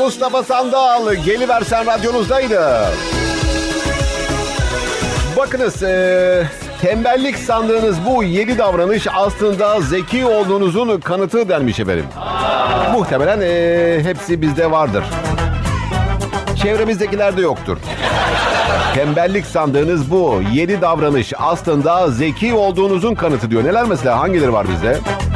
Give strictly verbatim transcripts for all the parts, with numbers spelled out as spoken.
Mustafa Sandal Geliversen radyonuzdaydı. Bakınız e, tembellik sandığınız bu yedi davranış aslında zeki olduğunuzun kanıtı denmiş efendim. Muhtemelen e, hepsi bizde vardır. Çevremizdekilerde yoktur. Tembellik sandığınız bu yedi davranış aslında zeki olduğunuzun kanıtı diyor. Neler mesela, hangileri var bizde?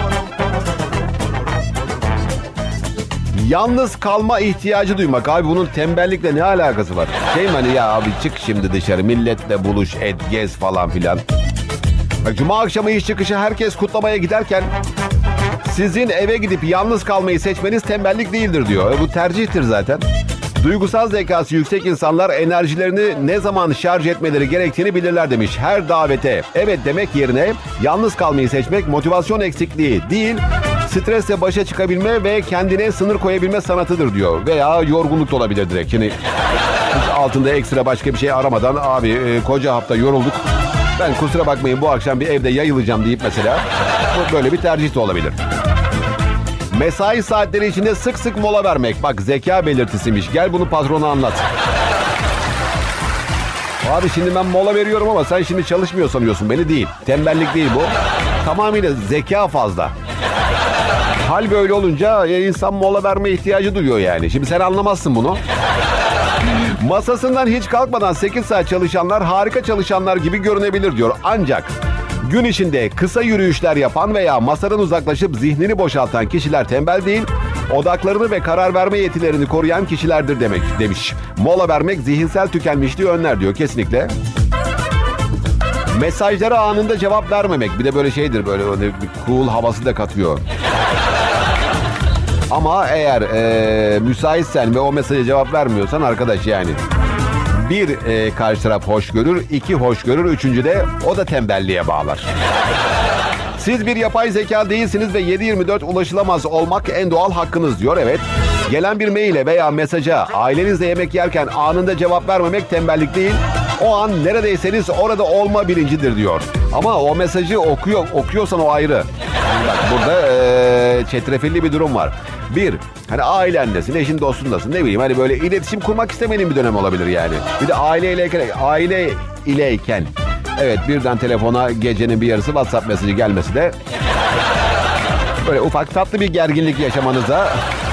Yalnız kalma ihtiyacı duymak. Abi bunun tembellikle ne alakası var? Şey mi hani, ya abi çık şimdi dışarı milletle buluş et gez falan filan. Bak, cuma akşamı iş çıkışı herkes kutlamaya giderken sizin eve gidip yalnız kalmayı seçmeniz tembellik değildir diyor. E bu tercihtir zaten. Duygusal zekası yüksek insanlar enerjilerini ne zaman şarj etmeleri gerektiğini bilirler demiş. Her davete evet demek yerine yalnız kalmayı seçmek motivasyon eksikliği değil, stresle başa çıkabilme ve kendine sınır koyabilme sanatıdır diyor. Veya yorgunluk da olabilir direkt. Şimdi altında ekstra başka bir şey aramadan abi e, koca hafta yorulduk, ben kusura bakmayın bu akşam bir evde yayılacağım deyip mesela bu böyle bir tercih de olabilir. Mesai saatleri içinde sık sık mola vermek. Bak zeka belirtisiymiş. Gel bunu patrona anlat. Abi şimdi ben mola veriyorum ama sen şimdi çalışmıyor sanıyorsun beni, değil. Tembellik değil bu. Tamamıyla zeka fazla. Hal böyle olunca insan mola verme ihtiyacı duyuyor yani. Şimdi sen anlamazsın bunu. Masasından hiç kalkmadan sekiz saat çalışanlar harika çalışanlar gibi görünebilir diyor. Ancak gün içinde kısa yürüyüşler yapan veya masadan uzaklaşıp zihnini boşaltan kişiler tembel değil, odaklarını ve karar verme yetilerini koruyan kişilerdir demek demiş. Mola vermek zihinsel tükenmişliği önler diyor kesinlikle. Mesajlara anında cevap vermemek bir de böyle şeydir, böyle bir cool havası da katıyor. Ama eğer e, müsaitsen ve o mesaja cevap vermiyorsan arkadaş yani. Bir e, karşı taraf hoş görür, iki hoş görür, üçüncü de o da tembelliğe bağlar. Siz bir yapay zeka değilsiniz ve yedi yirmi dört ulaşılamaz olmak en doğal hakkınız diyor. Evet, gelen bir maile veya mesaja ailenizle yemek yerken anında cevap vermemek tembellik değil. O an neredeyseniz orada olma bilincidir diyor. Ama o mesajı okuyor, okuyorsan o ayrı. Bak burada e, çetrefilli bir durum var. Bir, hani ailendesin, eşin dostundasın, ne bileyim hani böyle iletişim kurmak istemediğin bir dönem olabilir yani. Bir de aileyken, aile ileyken evet birden telefona gecenin bir yarısı WhatsApp mesajı gelmesi de böyle ufak tatlı bir gerginlik yaşamanıza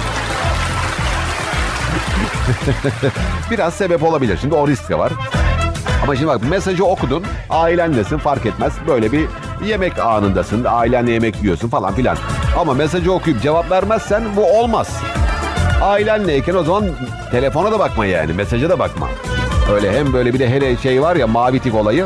biraz sebep olabilir. Şimdi o risk de var. Ama şimdi bak, mesajı okudun, ailendesin, fark etmez. Böyle bir yemek anındasın, ailenle yemek yiyorsun falan filan. Ama mesajı okuyup cevap vermezsen bu olmaz. Ailenleyken o zaman telefona da bakma yani, mesaja da bakma. Öyle hem böyle bir de hele şey var ya, mavi tik olayı.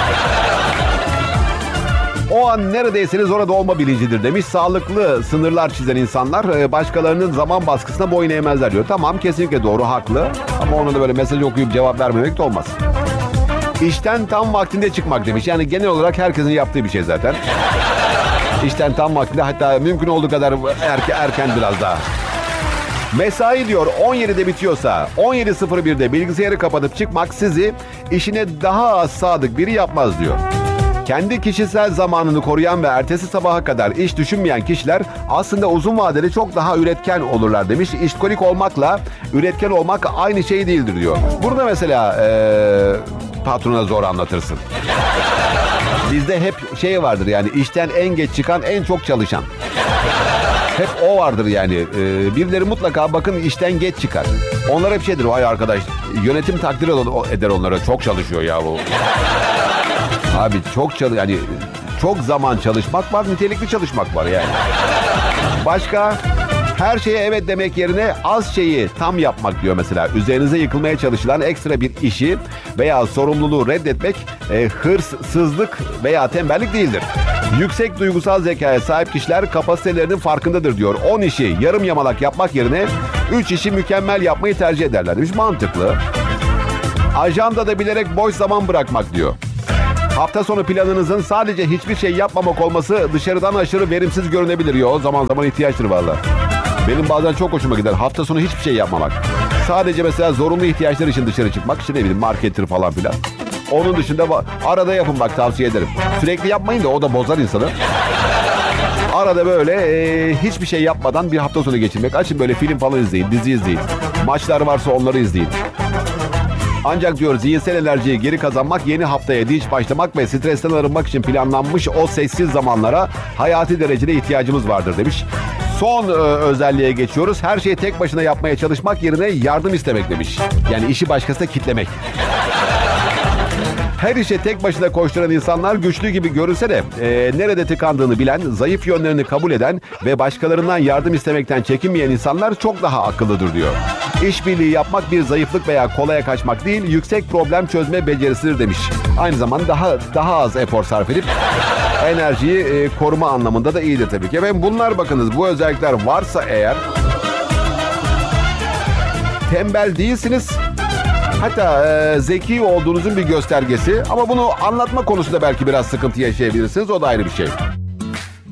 O an neredeyseniz orada olma bilincidir demiş. Sağlıklı sınırlar çizen insanlar başkalarının zaman baskısına boyun eğmezler diyor. Tamam, kesinlikle doğru, haklı. Ama onu da böyle mesaj okuyup cevap vermemek de olmaz. İşten tam vaktinde çıkmak demiş. Yani genel olarak herkesin yaptığı bir şey zaten. İşten tam vaktinde, hatta mümkün olduğu kadar erken, erken biraz daha. Mesai diyor on yedide bitiyorsa on yedi sıfır birde bilgisayarı kapatıp çıkmak sizi işine daha az sadık biri yapmaz diyor. Kendi kişisel zamanını koruyan ve ertesi sabaha kadar iş düşünmeyen kişiler aslında uzun vadeli çok daha üretken olurlar demiş. İşkolik olmakla üretken olmak aynı şey değildir diyor. Burada mesela ee, patrona zor anlatırsın. Bizde hep şey vardır yani, işten en geç çıkan en çok çalışan. Hep o vardır yani. Ee, birileri mutlaka bakın işten geç çıkar. Onlar hep şeydir, vay arkadaş yönetim takdir eder onlara, çok çalışıyor ya bu. Abi çok çalış yani çok zaman çalışmak var, nitelikli çalışmak var yani. Başka? Her şeye evet demek yerine az şeyi tam yapmak diyor mesela. Üzerinize yıkılmaya çalışılan ekstra bir işi veya sorumluluğu reddetmek e, hırsızlık veya tembellik değildir. Yüksek duygusal zekaya sahip kişiler kapasitelerinin farkındadır diyor. on işi yarım yamalak yapmak yerine üç işi mükemmel yapmayı tercih ederler demiş. Mantıklı. Ajandada bilerek boş zaman bırakmak diyor. Hafta sonu planınızın sadece hiçbir şey yapmamak olması dışarıdan aşırı verimsiz görünebilir ya. O zaman zaman ihtiyaçtır valla. Benim bazen çok hoşuma gider hafta sonu hiçbir şey yapmamak. Sadece mesela zorunlu ihtiyaçlar için dışarı çıkmak. İşte ne bileyim markettir falan filan. Onun dışında arada yapın bak, tavsiye ederim. Sürekli yapmayın da o da bozar insanı. Arada böyle e, hiçbir şey yapmadan bir hafta sonu geçirmek. Açın böyle film falan izleyin, dizi izleyin. Maçlar varsa onları izleyin. Ancak diyor zihinsel enerjiyi geri kazanmak, yeni haftaya dinç başlamak ve stresten arınmak için planlanmış o sessiz zamanlara hayati derecede ihtiyacımız vardır demiş. Son e, özelliğe geçiyoruz. Her şeyi tek başına yapmaya çalışmak yerine yardım istemek demiş. Yani işi başkasına kitlemek. Her işe tek başına koşturan insanlar güçlü gibi görünse de e, nerede tıkandığını bilen, zayıf yönlerini kabul eden ve başkalarından yardım istemekten çekinmeyen insanlar çok daha akıllıdır diyor. İşbirliği yapmak bir zayıflık veya kolaya kaçmak değil, yüksek problem çözme becerisidir demiş. Aynı zamanda daha daha az efor sarf edip enerjiyi e, koruma anlamında da iyidir tabii ki. Efendim bunlar bakınız, bu özellikler varsa eğer tembel değilsiniz. Hatta e, zeki olduğunuzun bir göstergesi, ama bunu anlatma konusunda belki biraz sıkıntı yaşayabilirsiniz. O da ayrı bir şey.